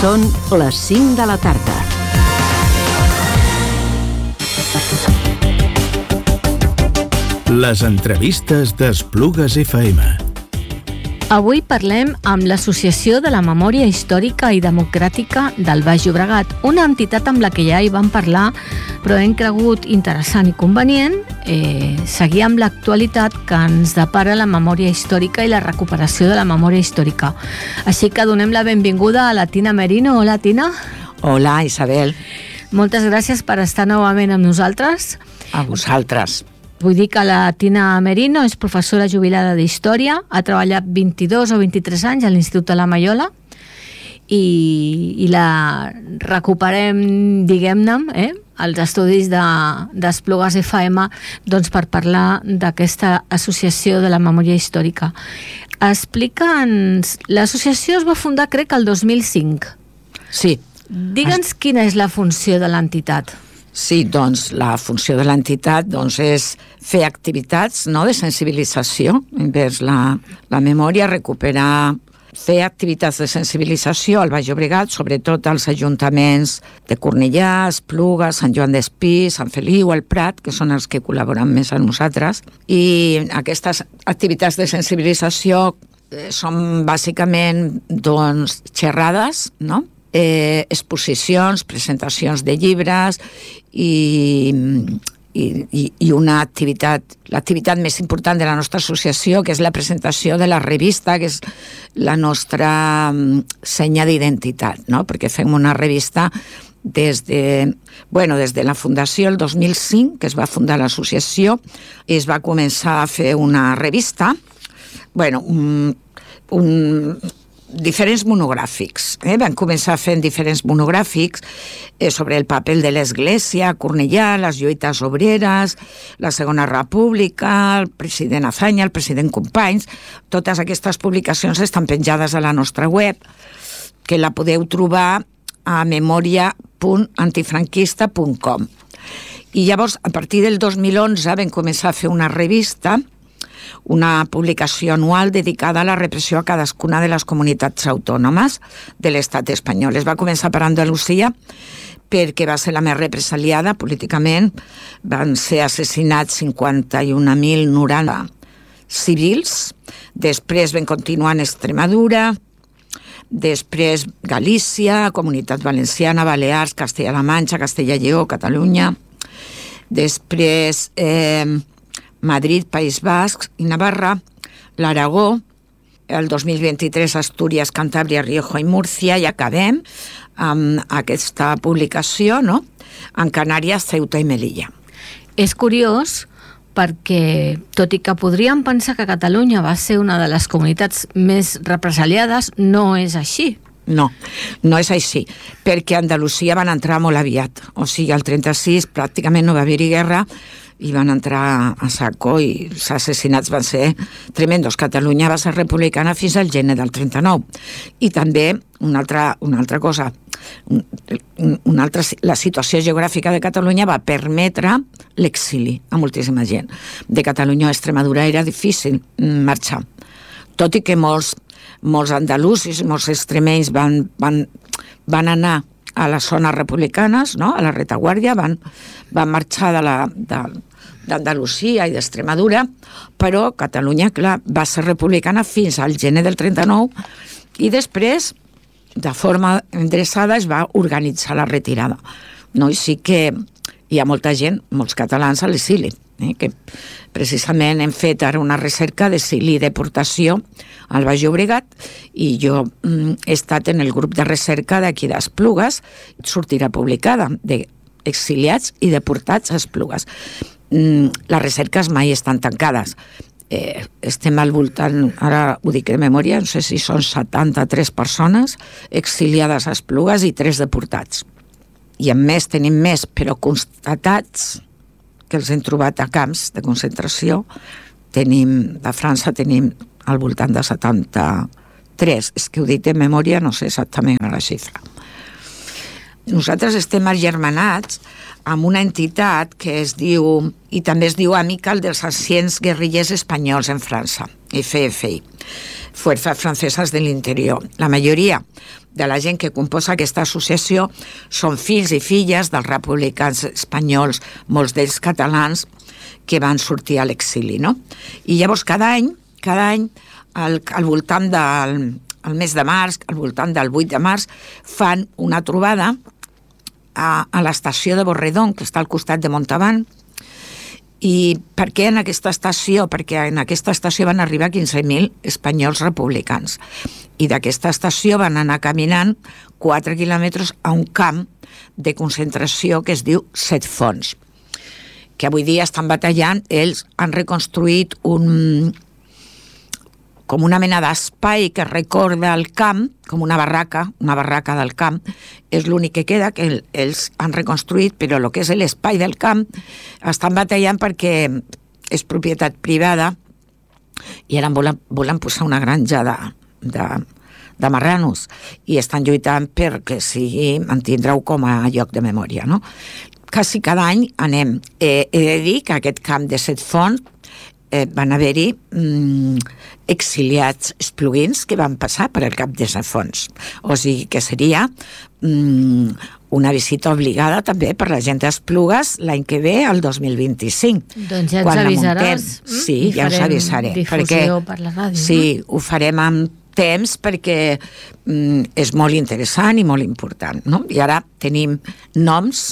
Són les 5 de la tarda. Les entrevistes d'Esplugues FM. Avui parlem amb l'Associació de la Memòria Històrica i Democràtica del Baix Llobregat, una entitat amb la que ja hi vam parlar, però hem cregut interessant i convenient seguir amb l'actualitat que ens depara la memòria històrica i la recuperació de la memòria històrica. Així que donem la benvinguda a la Tina Merino. Hola, Tina. Hola, Isabel. Moltes gràcies per estar novament amb nosaltres. A vosaltres. Vull dir que la Tina Merino és professora jubilada d'Història, ha treballat 22 o 23 anys a l'Institut de la Maiola i la recuperem, diguem-ne, els estudis d'Esplugues FM, doncs per parlar d'aquesta associació de la memòria històrica. Explica'ns, l'associació es va fundar, crec, el 2005. Sí. Digue'ns quina és la funció de l'entitat. Sí, doncs la funció de l'entitat és fer activitats de sensibilització envers la memòria, recuperar, fer activitats de sensibilització al Baix Llobregat, sobretot als ajuntaments de Cornellà, Esplugues, Sant Joan d'Espí, Sant Feliu, el Prat, que són els que col·laboren més amb nosaltres. I aquestes activitats de sensibilització són bàsicament xerrades, exposicions, presentacions de llibres i una activitat, l'activitat més important de la nostra associació, que és la presentació de la revista, que és la nostra senya d'identitat, perquè fem una revista des de la fundació, el 2005, que es va fundar l'associació, es va començar a fer una revista, diferents monogràfics. Van començar fent diferents monogràfics sobre el paper de l'Església a Cornellà, les lluites obreres, la Segona República, el president Azaña, el president Companys. Totes aquestes publicacions estan penjades a la nostra web, que la podeu trobar a memoria.antifranquista.com. I llavors, a partir del 2011, vam començar a fer una revista, una publicació anual dedicada a la repressió a cadascuna de les comunitats autònomes de l'estat espanyol. Es va començar per Andalusia perquè va ser la més represaliada políticament. Van ser assassinats 51.090 civils. Després vam continuar en Extremadura, després Galícia, Comunitat Valenciana, Balears, Castella-La Manxa, Castella-Lleó, Catalunya. Després Madrid, País Basc i Navarra, l'Aragó, el 2023 Astúries, Cantàbria, Rioja i Múrcia, i acabem amb aquesta publicació, en Canàries, Ceuta i Melilla. És curiós perquè, tot i que podríem pensar que Catalunya va ser una de les comunitats més represaliades, no és així. No és així, perquè a Andalusia van entrar molt aviat. O sigui, al 36 pràcticament no va haver-hi guerra i van entrar a saco i els assassinats van ser tremendos. Catalunya va ser republicana fins al gener del 39. I també una altra cosa, la situació geogràfica de Catalunya va permetre l'exili a moltíssima gent. De Catalunya a Extremadura era difícil marxar, tot i que molts andalusos, molts extremenys van anar a les zones republicanes, a la retaguardia, van marxar d'Andalusia i d'Extremadura, però Catalunya, clar, va ser republicana fins al gener del 39 i després, de forma endreçada, es va organitzar la retirada. I sí que hi ha molta gent, molts catalans a l'exili, que precisament hem fet ara una recerca d'exili i deportació al Baix Llobregat i jo he estat en el grup de recerca d'aquí d'Esplugues, sortirà publicada, d'exiliats i deportats a Esplugues. Les recerques mai estan tancades. Estem al voltant, ara ho dic de memòria, no sé si són 73 persones exiliades a Esplugues i 3 deportats. I a més tenim més, però constatats, que els hem trobat a camps de concentració, de França tenim al voltant de 73. És que ho dic de memòria, no sé exactament la xifra. nosaltres estem agermanats amb una entitat que es diu, i també es diu Amical dels Anciens Guerrillers Espanyols en França, FFI, Fuerzas Francesas de l'Interior. La majoria de la gent que composa aquesta associació són fills i filles dels republicans espanyols, molts d'ells catalans, que van sortir a l'exili, no? I llavors cada any, al voltant del mes de març, al voltant del 8 de març, fan una trobada a l'estació de Borredón, que està al costat de Montauban. I per què en aquesta estació? Perquè en aquesta estació van arribar 15.000 espanyols republicans. I d'aquesta estació van anar caminant 4 quilòmetres a un camp de concentració que es diu Set Fonts, que avui dia estan batallant. Ells han reconstruït com una mena d'espai que recorda el camp, com una barraca del camp. És l'únic que queda, que ells han reconstruït, però el que és l'espai del camp estan batallant perquè és propietat privada i ara volen posar una granja de marranos i estan lluitant perquè sigui, mantindreu com a lloc de memòria, no? Quasi cada any anem. He de dir que aquest camp de Set Fonts van haver-hi exiliats espluguins que van passar per el camp de Set Fonts. O sigui que seria una visita obligada també per la gent d'Esplugues l'any que ve, el 2025. Doncs ja ens avisaràs. Sí, ja us avisaré. Difusió per la ràdio. Sí, ho farem amb temps perquè és molt interessant i molt important, no? I ara tenim noms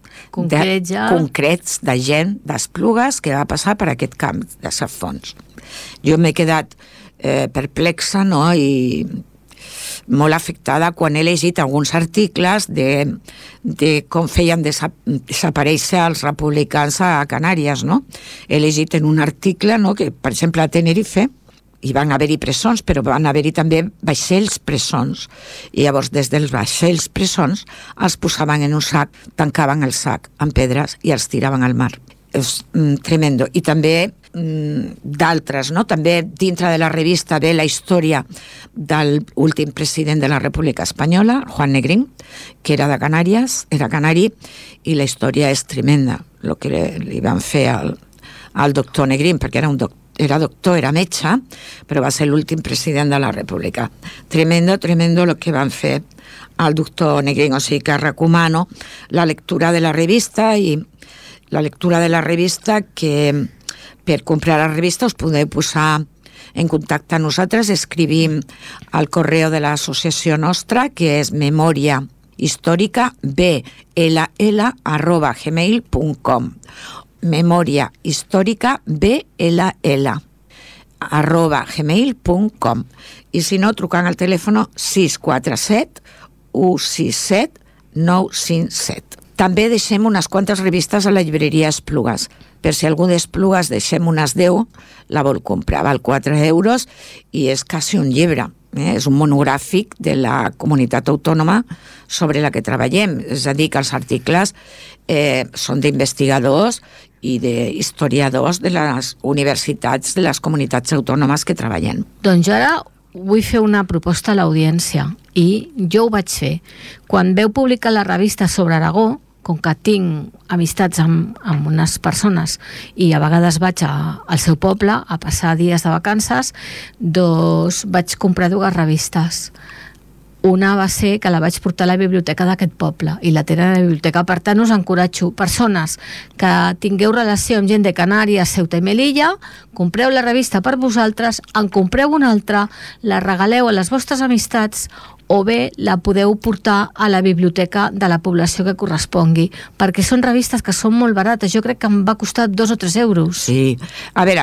concrets de gent d'Esplugues que va passar per aquest camp de Set Fonts. Jo m'he quedat perplexa, no?, i molt afectada quan he llegit alguns articles de com feien desaparèixer els republicans a Canàries, no? He llegit en un article, no?, que, per exemple, a Tenerife hi van haver-hi presons, però van haver-hi també vaixells presons. I llavors, des dels vaixells presons, els posaven en un sac, tancaven el sac amb pedres i els tiraven al mar. És tremendo. I també d'altres, no? També dintre de la revista ve la història del últim president de la República Espanyola, Juan Negrín, que era de Canàries, era canari, i la història és tremenda, el que li van fer al doctor Negrín, perquè era doctor, era metge, però va ser l'últim president de la República. Tremendo el que van fer al doctor Negrín. O sigui que recomano la lectura de la revista, i la lectura de la revista, que per comprar la revista us podeu posar en contacte amb nosaltres. Escrivim al correu de l'associació nostra, que és memòria històrica bll@gmail.com, memòria històrica bll@gmail.com, i si no, trucant al telèfon 647 167 957. També deixem unes quantes revistes a la llibreria Esplugues. Per si algú d'Esplugues deixem unes 10, la vol comprar, val 4 euros i és quasi un llibre. És un monogràfic de la comunitat autònoma sobre la que treballem. És a dir, que els articles són d'investigadors i d'historiadors de les universitats de les comunitats autònomes que treballem. Doncs jo ara vull fer una proposta a l'audiència, i jo ho vaig fer. Quan veu publicar la revista sobre Aragó, com que tinc amistats amb unes persones i a vegades vaig al seu poble a passar dies de vacances, doncs vaig comprar 2 revistes. Una va ser que la vaig portar a la biblioteca d'aquest poble i la tenen a la biblioteca. Per tant, us encoratjo, persones que tingueu relació amb gent de Canàries, Ceuta i Melilla, compreu la revista per vosaltres, en compreu una altra, la regaleu a les vostres amistats, o bé la podeu portar a la biblioteca de la població que correspongui, perquè són revistes que són molt barates. Jo crec que em va costar 2 o 3 euros. Sí, a veure,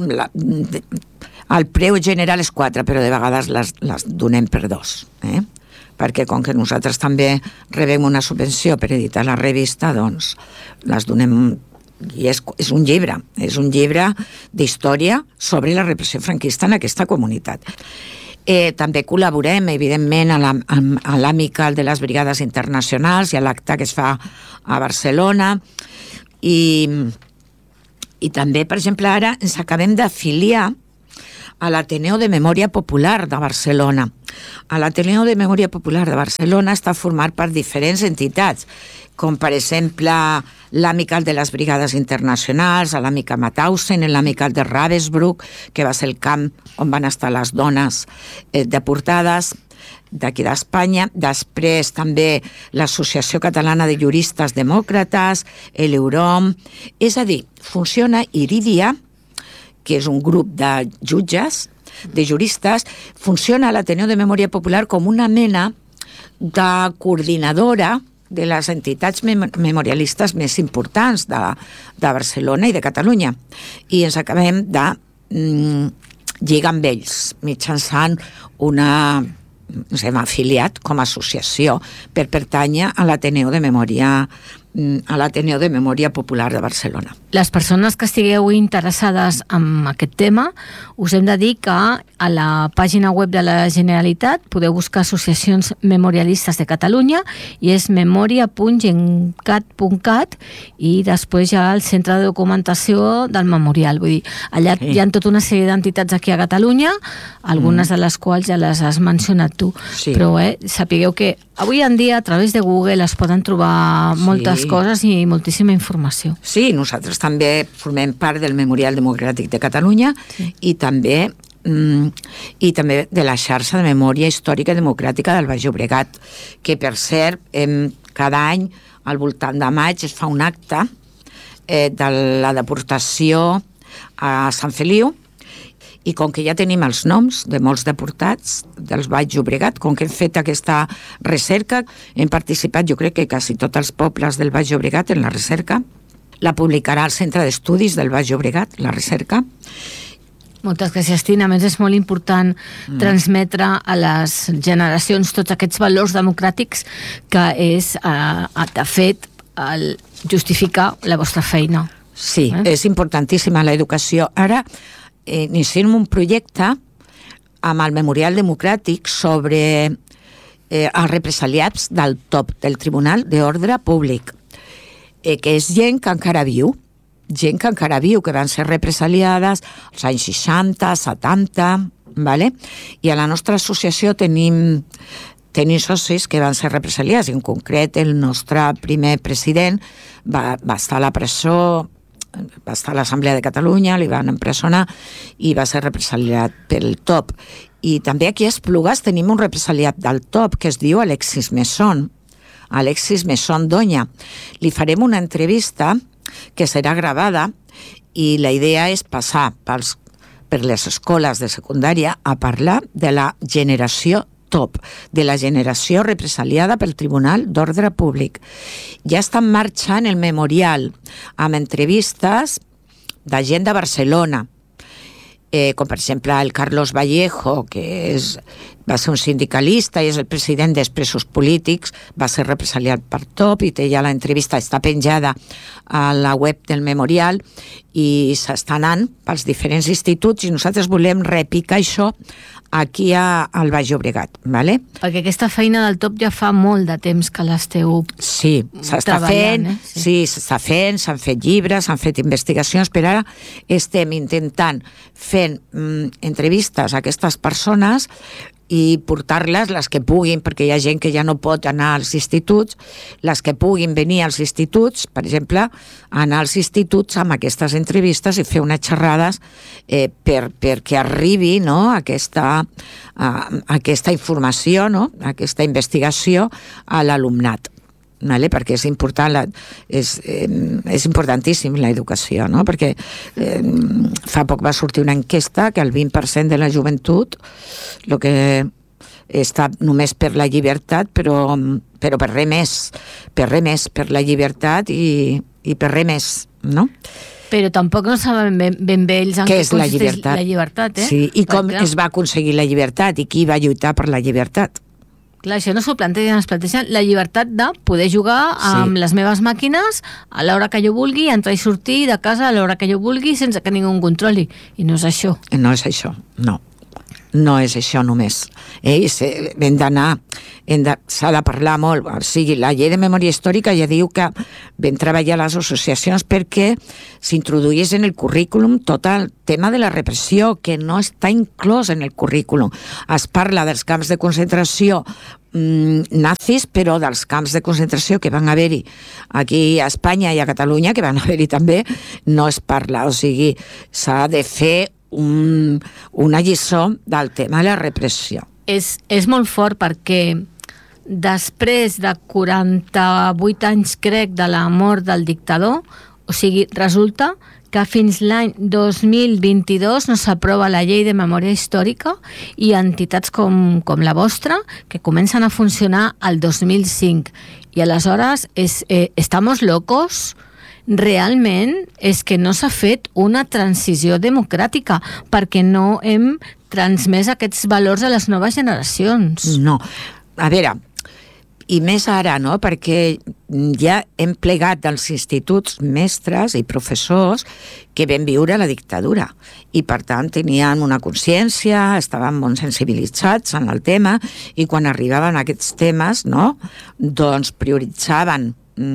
el preu general és 4, però de vegades les donem per 2, perquè com que nosaltres també rebem una subvenció per editar la revista, doncs les donem. I és un llibre d'història sobre la repressió franquista en aquesta comunitat. També col·laborem, evidentment, a l'Amical de les Brigades Internacionals i a l'acte que es fa a Barcelona, i també, per exemple, ara ens acabem d'afiliar a l'Ateneu de Memòria Popular de Barcelona. L'Ateneu de Memòria Popular de Barcelona està format per diferents entitats, com per exemple l'Amical de les Brigades Internacionals, l'Amical Mauthausen, l'Amical de Ravensbrück, que va ser el camp on van estar les dones deportades d'aquí d'Espanya. Després també l'Associació Catalana de Juristes Demòcrates, l'Eurom. És a dir, funciona Iridia, que és un grup de jutges, de juristes, funciona l'Ateneu de Memòria Popular com una mena de coordinadora de les entitats memorialistes més importants de Barcelona i de Catalunya. I ens acabem de lligar amb ells mitjançant ens hem afiliat com a associació per pertànyer a l'Ateneu de Memòria Popular de Barcelona. Les persones que estigueu interessades en aquest tema, us hem de dir que a la pàgina web de la Generalitat podeu buscar associacions memorialistes de Catalunya i és memoria.gencat.cat i després hi ha el centre de documentació del memorial. Vull dir, allà hi ha tota una sèrie d'entitats aquí a Catalunya, algunes de les quals ja les has mencionat tu, però sapigueu que avui en dia a través de Google es poden trobar moltes coses i moltíssima informació. Sí, nosaltres també formem part del Memorial Democràtic de Catalunya i també de la xarxa de memòria històrica democràtica del Baix Llobregat, que per cert, cada any al voltant de maig es fa un acte de la deportació a Sant Feliu, i com que ja tenim els noms de molts deportats del Baix Llobregat, com que hem fet aquesta recerca, hem participat, jo crec que quasi tots els pobles del Baix Llobregat en la recerca, la publicarà el Centre d'Estudis del Baix Llobregat, la recerca. Moltes gràcies, Tina. A més, és molt important transmetre a les generacions tots aquests valors democràtics que és, de fet, justificar la vostra feina. Sí, és importantíssima l'educació. Ara iniciem un projecte amb el Memorial Democràtic sobre els represaliats del TOP, del Tribunal d'Ordre Públic, que és gent que encara viu, que van ser represaliades als anys 60, 70, ¿vale? I a la nostra associació tenim socis que van ser represaliats. En concret, el nostre primer president va estar a la presó, va estar a l'Assemblea de Catalunya, li van empresonar i va ser represaliat pel TOP. I també aquí a Esplugues tenim un represaliat del TOP que es diu Alexis Mesón Doña. Li farem una entrevista que serà gravada i la idea és passar per les escoles de secundària a parlar de la generació TOP, de la generació represaliada pel Tribunal d'Ordre Públic. Ja està en marxa el memorial amb entrevistes de gent de Barcelona, com per exemple el Carlos Vallejo, que va ser un sindicalista i és el president dels presos polítics, va ser represaliat per TOP i ja l'entrevista està penjada a la web del memorial i s'està anant pels diferents instituts i nosaltres volem repicar això aquí al Baix Llobregat, ¿vale? Perquè aquesta feina del TOP ja fa molt de temps que l'esteu s'està fent, s'està fent, s'han fet llibres, s'han fet investigacions, però ara estem intentant fent entrevistes a aquestes persones i portar-les, les que puguin, perquè hi ha gent que ja no pot anar als instituts, les que puguin venir als instituts, per exemple, anar als instituts amb aquestes entrevistes i fer unes xerrades perquè arribi aquesta informació, aquesta investigació a l'alumnat. Perquè és important, és importantíssim l'educació, perquè fa poc va sortir una enquesta que el 20% de la joventut el que està només per la llibertat, però per res més, per la llibertat i per res més, no? Però tampoc no saben ben bé ells en què consisteix la llibertat, Sí, i com es va aconseguir la llibertat i qui va lluitar per la llibertat. Clar, això no s'ho plantegen, es plantegen la llibertat de poder jugar amb les meves màquines a l'hora que jo vulgui, entrar i sortir de casa a l'hora que jo vulgui sense que ningú em controli. I no és això. No és això, no. no és això només. S'ha de parlar molt. O sigui, la llei de memòria històrica ja diu que vam treballar les associacions perquè s'introduís en el currículum tot el tema de la repressió, que no està inclòs en el currículum. Es parla dels camps de concentració nazis, però dels camps de concentració que van haver-hi aquí a Espanya i a Catalunya, que van haver-hi també, no es parla. O sigui, s'ha de fer una lliçó del tema de la repressió. És molt fort perquè després de 48 anys, crec, de la mort del dictador, o sigui, resulta que fins l'any 2022 no s'aprova la llei de memòria històrica i entitats com la vostra que comencen a funcionar al 2005. I aleshores, ¿estamos locos? Realment és que no s'ha fet una transició democràtica perquè no hem transmès aquests valors a les noves generacions. No, a veure, i més ara, no?, perquè ja hem plegat dels instituts mestres i professors que vam viure la dictadura i per tant teníem una consciència, estaven molt sensibilitzats en el tema i quan arribaven aquests temes, no?, doncs prioritzaven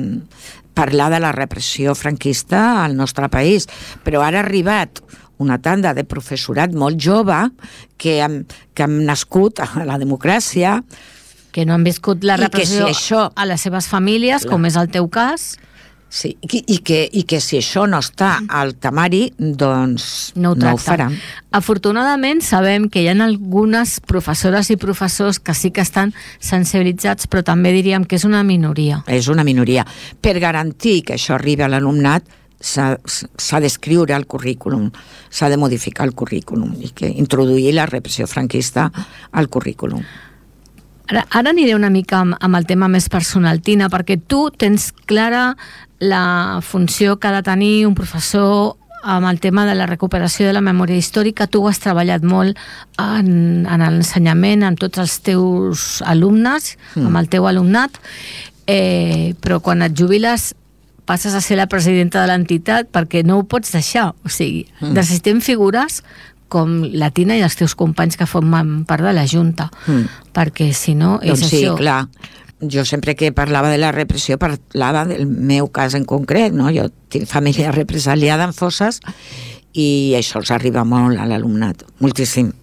parlar de la repressió franquista al nostre país. Però ara ha arribat una tanda de professorat molt jove que han nascut a la democràcia, que no han viscut la repressió a les seves famílies, com és el teu cas. Sí, i que si això no està al temari, doncs no ho faran. Afortunadament sabem que hi ha algunes professores i professors que sí que estan sensibilitzats, però també diríem que és una minoria. És una minoria. Per garantir que això arribi a l'alumnat, s'ha d'escriure el currículum, s'ha de modificar el currículum i que introduir la repressió franquista al currículum. Ara aniré una mica amb el tema més personal, Tina, perquè tu tens clara la funció que ha de tenir un professor amb el tema de la recuperació de la memòria històrica. Tu has treballat molt en l'ensenyament amb tots els teus alumnes, amb el teu alumnat, però quan et jubiles passes a ser la presidenta de l'entitat perquè no ho pots deixar. O sigui, necessitem figures com la Tina i els teus companys que formen part de la Junta, perquè si no és doncs això. Sí, clar. Jo sempre que parlava de la repressió parlava del meu cas en concret, no? Jo tinc família represaliada en fosses i això els arriba molt a l'alumnat, moltíssim.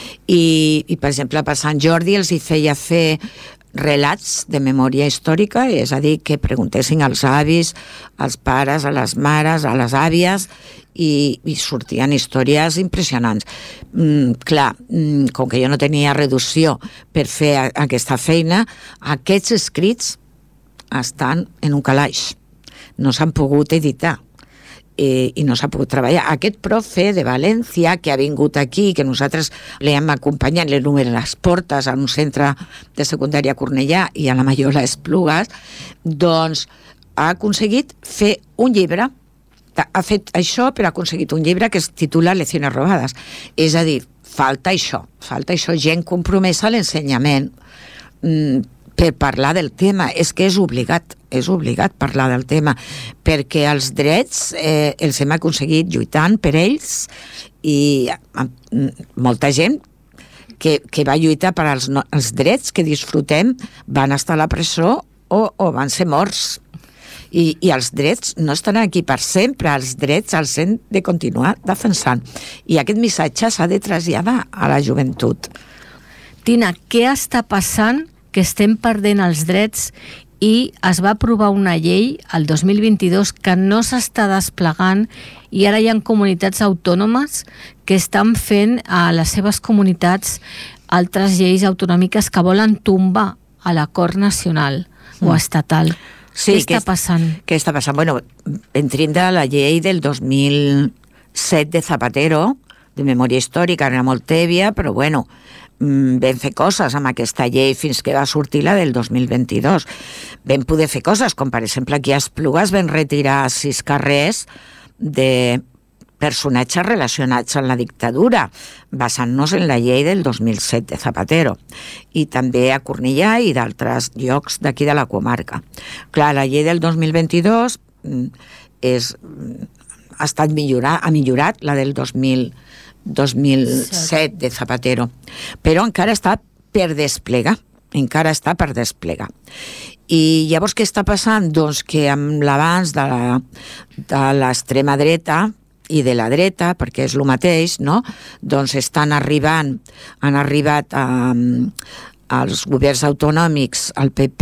I per exemple, per Sant Jordi els hi feia fer relats de memòria històrica, és a dir, que preguntessin als avis, als pares, a les mares, a les àvies, i sortien històries impressionants. Clar, com que jo no tenia reducció per fer aquesta feina, aquests escrits estan en un calaix. No s'han pogut editar i no s'ha pogut treballar. Aquest profe de València que ha vingut aquí, que nosaltres l'hem acompanyat, l'hem obert les portes a un centre de secundària a Cornellà i a la Maiola Esplugues, doncs ha aconseguit fer un llibre. Ha fet això, però ha aconseguit un llibre que es titula Lecciones robades. És a dir, falta això, gent compromesa a l'ensenyament per parlar del tema. És que és obligat parlar del tema, perquè els drets els hem aconseguit lluitant per ells i molta gent que va lluitar per als drets que disfrutem van estar a la presó o van ser morts. I els drets no estan aquí per sempre, els drets els hem de continuar defensant. I aquest missatge s'ha de traslladar a la joventut. Tina, què està passant que estem perdent els drets i es va aprovar una llei el 2022 que no s'està desplegant i ara hi ha comunitats autònomes que estan fent a les seves comunitats altres lleis autonòmiques que volen tombar a l'acord nacional o estatal? Sí, què està passant? Què està passant? Bueno, entrem de la llei del 2007 de Zapatero, de memòria històrica, era molt tèbia, però bueno, vam fer coses amb aquesta llei fins que va sortir la del 2022. Vam poder fer coses, com per exemple aquí a Esplugues vam retirar 6 carrers de personatges relacionats amb la dictadura, basant-nos en la llei del 2007 de Zapatero, i també a Cornellà i d'altres llocs d'aquí de la comarca. Clar, la llei del 2022 ha millorat la del 2007 de Zapatero, però encara està per desplegar. I llavors què està passant? Doncs que amb l'avanç de l'extrema dreta i de la dreta, perquè és el mateix, no? Doncs han arribat als governs autonòmics, al PP